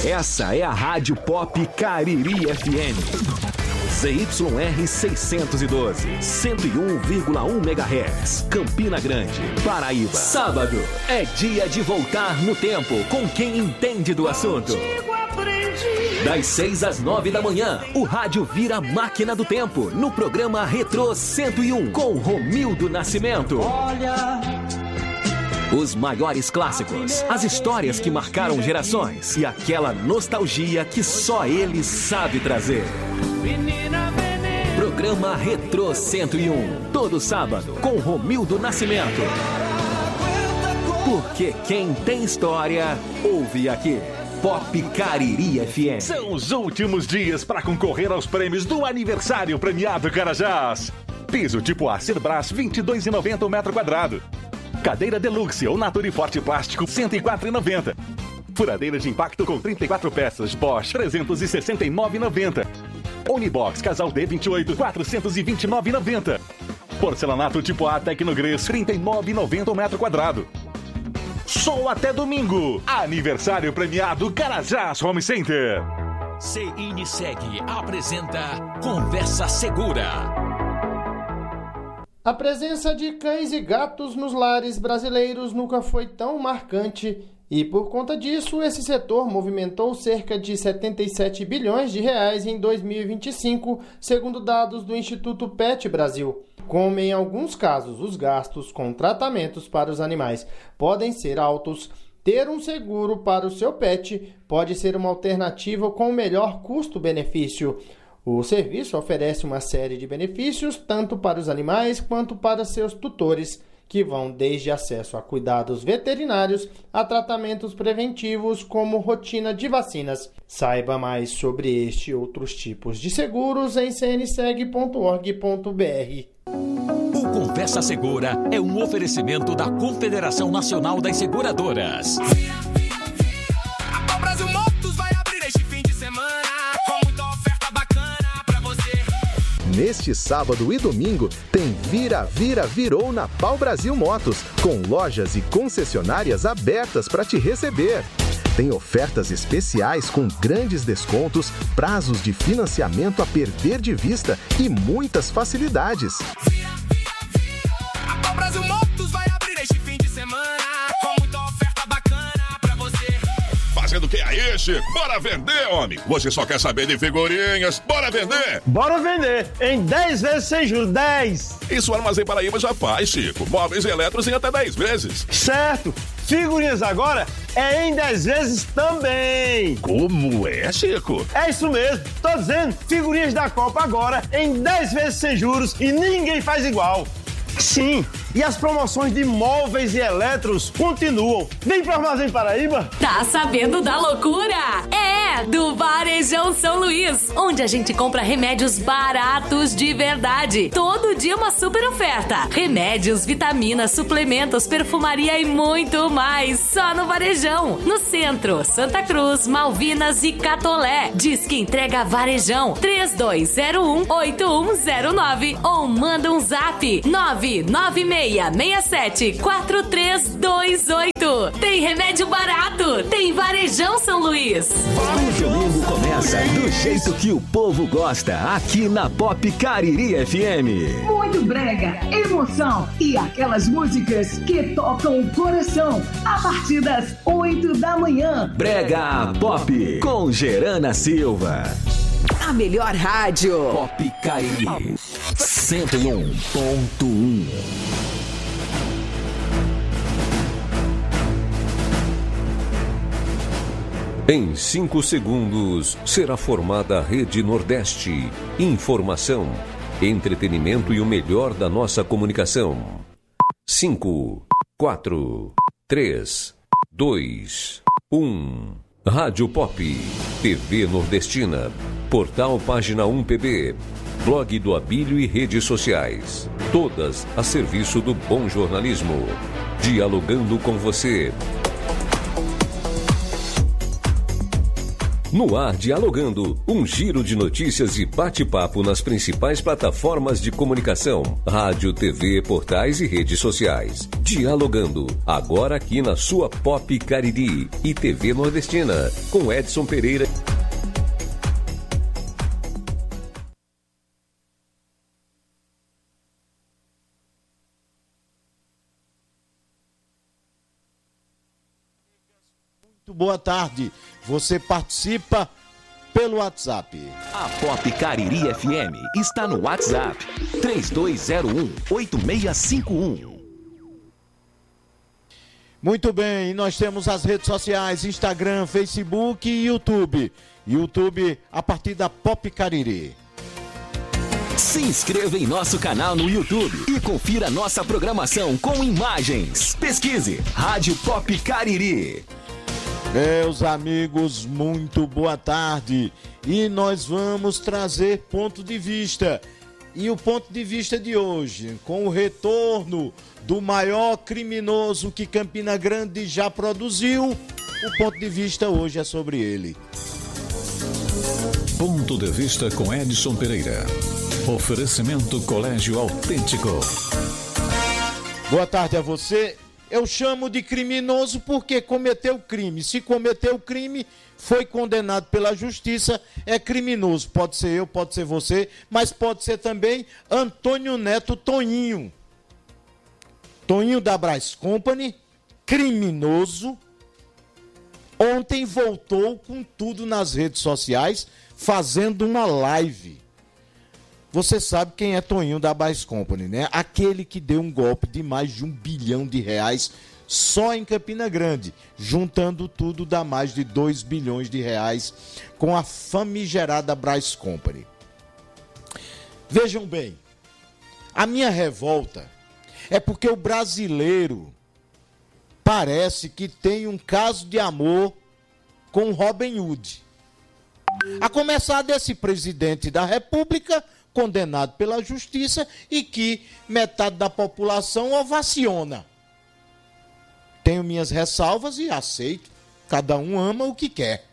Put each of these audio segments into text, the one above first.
Essa é a Rádio Pop Cariri FM. ZYR 612, 101,1 MHz, Campina Grande, Paraíba. Sábado é dia de voltar no tempo com quem entende do assunto. Das 6 às 9 da manhã, o rádio vira máquina do tempo no programa Retro 101 com Romildo Nascimento. Os maiores clássicos, as histórias que marcaram gerações e aquela nostalgia que só ele sabe trazer. Programa Retro 101, todo sábado, com Romildo Nascimento. Porque quem tem história, ouve aqui. Pop Cariri FM. São os últimos dias para concorrer aos prêmios do aniversário premiado Carajás. Piso tipo A Cerbras, R$ 22,90 o metro quadrado. Cadeira Deluxe ou Naturiforte Plástico, R$ 104,90. Furadeira de impacto com 34 peças, Bosch, R$ 369,90. Unibox Casal D28, R$ 429,90. Porcelanato tipo A Tecnogres, R$ 39,90 o metro quadrado. Só até domingo. Aniversário premiado Carajás Home Center. CINSEG apresenta Conversa Segura. A presença de cães e gatos nos lares brasileiros nunca foi tão marcante e, por conta disso, esse setor movimentou cerca de 77 bilhões de reais em 2025, segundo dados do Instituto Pet Brasil. Como em alguns casos os gastos com tratamentos para os animais podem ser altos, ter um seguro para o seu pet pode ser uma alternativa com melhor custo-benefício. O serviço oferece uma série de benefícios tanto para os animais quanto para seus tutores, que vão desde acesso a cuidados veterinários a tratamentos preventivos como rotina de vacinas. Saiba mais sobre este e outros tipos de seguros em cnseg.org.br. O Conversa Segura é um oferecimento da Confederação Nacional das Seguradoras. A Brasil Motos vai abrir este fim de semana com muita oferta bacana pra você. Neste sábado e domingo tem Virou na Pau Brasil Motos, com lojas e concessionárias abertas para te receber. Tem ofertas especiais com grandes descontos, prazos de financiamento a perder de vista e muitas facilidades. A Brasil Motos vai abrir este fim de semana com muita oferta bacana pra você. Fazendo o que aí, Chico? Bora vender, homem! Você só quer saber de figurinhas? Bora vender! Bora vender! Em 10 vezes sem juros, 10! Isso o Armazém Paraíba já faz, Chico. Móveis e eletros em até 10 vezes. Certo! Figurinhas agora é em 10 vezes também! Como é, Chico? É isso mesmo! Tô dizendo, figurinhas da Copa agora em 10 vezes sem juros e ninguém faz igual! Sim, e as promoções de móveis e eletros continuam. Vem pro Armazém Paraíba. Tá sabendo da loucura? É, do Varejão São Luís, onde a gente compra remédios baratos de verdade. Todo dia uma super oferta. Remédios, vitaminas, suplementos, perfumaria e muito mais. Só no Varejão. No centro, Santa Cruz, Malvinas e Catolé. Diz que entrega Varejão 3201-8109 ou manda um zap 996674328. Tem remédio barato, tem Varejão São Luís. O domingo começa do jeito que o povo gosta, aqui na Pop Cariri FM. Muito brega, emoção e aquelas músicas que tocam o coração a partir das 8 da manhã. Brega Pop com Gerana Silva. A melhor rádio. Pop Cariri 101.1. Em 5 segundos, será formada a Rede Nordeste. Informação, entretenimento e o melhor da nossa comunicação. 5, 4, 3, 2, 1. Rádio Pop, TV Nordestina, Portal Página 1 PB, Blog do Abílio e redes sociais. Todas a serviço do bom jornalismo. Dialogando com você. No ar, Dialogando, um giro de notícias e bate-papo nas principais plataformas de comunicação, rádio, TV, portais e redes sociais. Dialogando, agora aqui na sua Pop Cariri e TV Nordestina, com Edson Pereira. Muito boa tarde. Você participa pelo WhatsApp. A Pop Cariri FM está no WhatsApp 3201-8651. Muito bem, e nós temos as redes sociais, Instagram, Facebook e YouTube. YouTube a partir da Pop Cariri. Se inscreva em nosso canal no YouTube e confira nossa programação com imagens. Pesquise Rádio Pop Cariri. Meus amigos, muito boa tarde. E nós vamos trazer ponto de vista. E o ponto de vista de hoje, com o retorno do maior criminoso que Campina Grande já produziu, o ponto de vista hoje é sobre ele. Ponto de vista com Edson Pereira. Oferecimento Colégio Autêntico. Boa tarde a você. Eu chamo de criminoso porque cometeu crime. Se cometeu crime, foi condenado pela justiça, é criminoso. Pode ser eu, pode ser você, mas pode ser também Antônio Neto Toninho. Toninho da Brás Company, criminoso. Ontem voltou com tudo nas redes sociais, fazendo uma live. Você sabe quem é Toninho da Brás Company, né? Aquele que deu um golpe de mais de R$1 bilhão só em Campina Grande. Juntando tudo dá mais de R$2 bilhões com a famigerada Brás Company. Vejam bem, a minha revolta é porque o brasileiro parece que tem um caso de amor com Robin Hood. A começar desse presidente da República, condenado pela justiça e que metade da população ovaciona. Tenho minhas ressalvas e aceito. Cada um ama o que quer.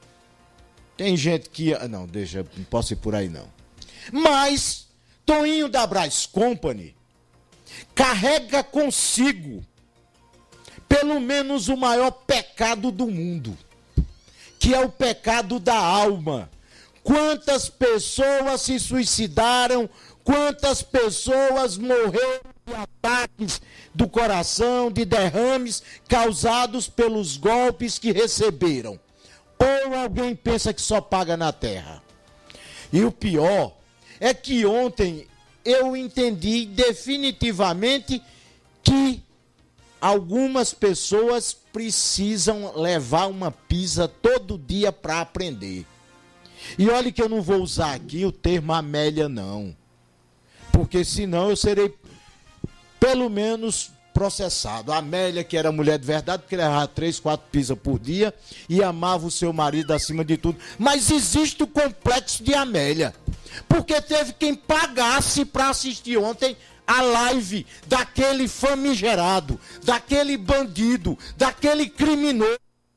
Tem gente que... Não, deixa, não posso ir por aí não. Mas Toninho da Brás Company carrega consigo pelo menos o maior pecado do mundo, que é o pecado da alma. Quantas pessoas se suicidaram, quantas pessoas morreram de ataques do coração, de derrames causados pelos golpes que receberam. Ou alguém pensa que só paga na terra. E o pior é que ontem eu entendi definitivamente que algumas pessoas precisam levar uma pisa todo dia para aprender. E olha que eu não vou usar aqui o termo Amélia, não. Porque senão eu serei, pelo menos, processado. A Amélia, que era mulher de verdade, porque levava 3, 4 pizzas por dia e amava o seu marido acima de tudo. Mas existe o complexo de Amélia. Porque teve quem pagasse para assistir ontem a live daquele famigerado, daquele bandido, daquele criminoso.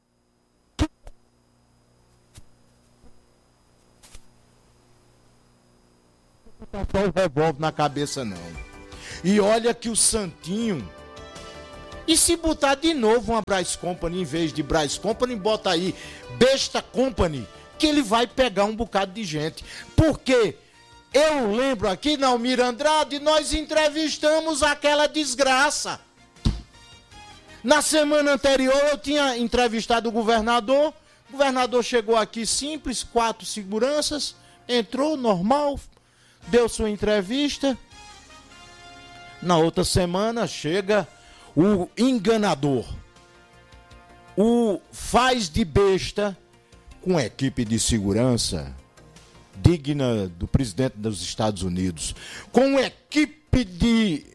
Não tá só o revólver na cabeça, não. E olha que o Santinho... E se botar de novo uma Brás Company, em vez de Brás Company, bota aí Besta Company, que ele vai pegar um bocado de gente. Porque eu lembro aqui, na Almira Andrade, nós entrevistamos aquela desgraça. Na semana anterior eu tinha entrevistado o governador chegou aqui simples, 4 seguranças, entrou normal, deu sua entrevista. Na outra semana chega o enganador, o faz de besta, com equipe de segurança digna do presidente dos Estados Unidos, com equipe de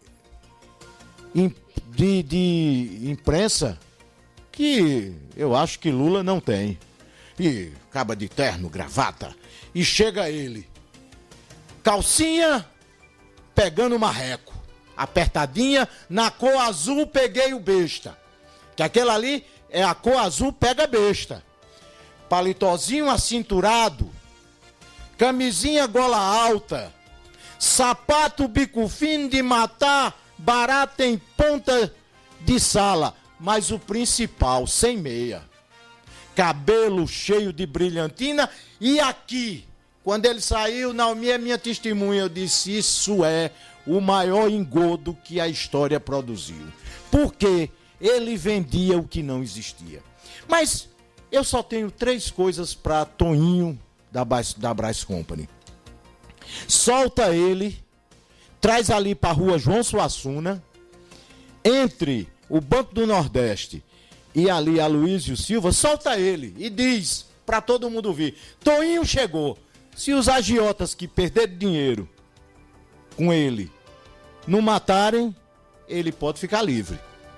imprensa que eu acho que Lula não tem. E acaba de terno, gravata, e chega ele, calcinha pegando marreco, apertadinha, na cor azul peguei o besta. Que aquela ali é a cor azul pega besta. Palitozinho acinturado, camisinha gola alta, sapato bico fino de matar, barata em ponta de sala, mas o principal, sem meia. Cabelo cheio de brilhantina e aqui, quando ele saiu, Naomi é minha testemunha, eu disse, isso é o maior engodo que a história produziu. Porque ele vendia o que não existia. Mas eu só tenho 3 coisas para Toinho da Brás Company. Solta ele, traz ali para a rua João Suassuna, entre o Banco do Nordeste e ali a Aloysio Silva, solta ele e diz para todo mundo ouvir, Toinho chegou. Se os agiotas que perderam dinheiro com ele não matarem, ele pode ficar livre.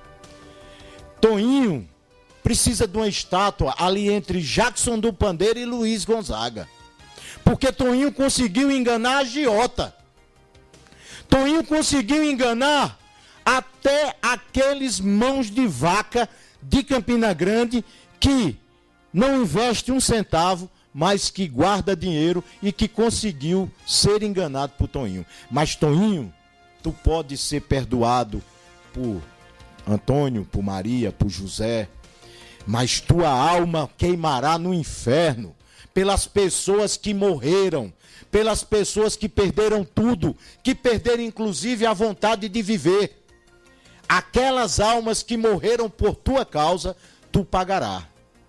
Toinho precisa de uma estátua ali entre Jackson do Pandeiro e Luiz Gonzaga. Porque Toinho conseguiu enganar a agiota. Toinho conseguiu enganar até aqueles mãos de vaca de Campina Grande que não investe um centavo, mas que guarda dinheiro e que conseguiu ser enganado por Toinho. Mas Toinho, tu pode ser perdoado por Antônio, por Maria, por José, mas tua alma queimará no inferno pelas pessoas que morreram, pelas pessoas que perderam tudo, que perderam inclusive a vontade de viver. Aquelas almas que morreram por tua causa, tu pagará.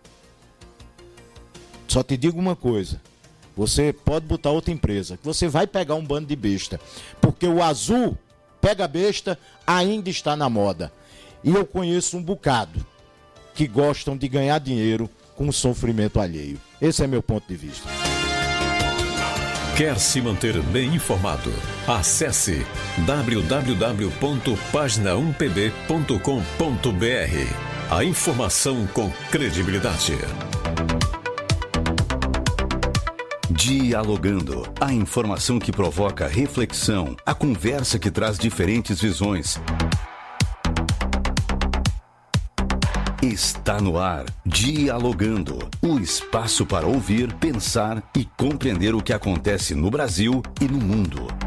Só te digo uma coisa, você pode botar outra empresa, que você vai pegar um bando de besta, porque o azul pega besta ainda está na moda. E eu conheço um bocado que gostam de ganhar dinheiro com o sofrimento alheio. Esse é meu ponto de vista. Quer se manter bem informado? Acesse www.pagina1pb.com.br. A informação com credibilidade. Dialogando, a informação que provoca reflexão, a conversa que traz diferentes visões. Está no ar, Dialogando, o espaço para ouvir, pensar e compreender o que acontece no Brasil e no mundo.